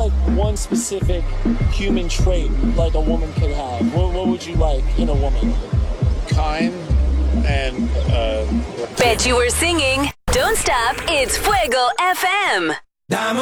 like one specific human trait like a woman could have? What would you like in a woman? Kind and Bet you were singing. Don't stop. It's Fuego FM.